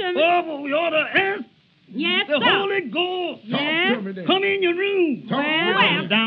to me. Oh, we ought to ask Yes, the sir. Holy Ghost. Yes. Come in your room. Well, Down